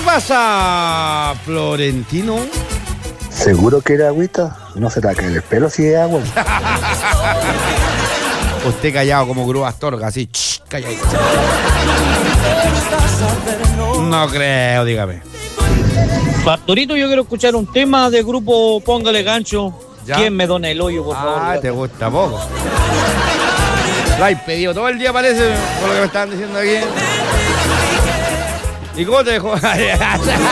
pasa, Florentino? ¿Seguro que era agüita? ¿No será que el pelo sí es agua? Usted callado como Grúa Astorga, así, calladito. No creo, dígame. Pastorito, yo quiero escuchar un tema de grupo Póngale Gancho. ¿Ya? ¿Quién me dona el hoyo, por favor? Ah, te gusta poco. Lo hay pedido todo el día, parece, por lo que me estaban diciendo aquí. ¿Y cómo te dejó?